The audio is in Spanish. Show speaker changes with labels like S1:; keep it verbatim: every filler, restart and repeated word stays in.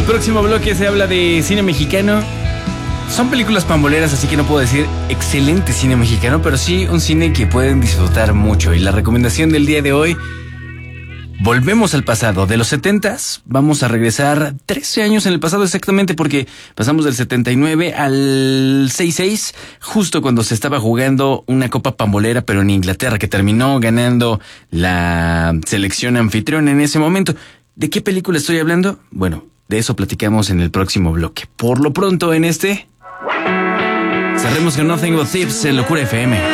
S1: el próximo bloque se habla de cine mexicano. Son películas pamboleras, así que no puedo decir excelente cine mexicano, pero sí un cine que pueden disfrutar mucho. Y la recomendación del día de hoy: volvemos al pasado. De los setentas, vamos a regresar trece años en el pasado exactamente, porque pasamos del setenta y nueve al sesenta y seis, justo cuando se estaba jugando una copa pambolera, pero en Inglaterra, que terminó ganando la selección anfitriona en ese momento. ¿De qué película estoy hablando? Bueno, de eso platicamos en el próximo bloque. Por lo pronto, en este, cerremos con Nothing But Thieves en Locura F M.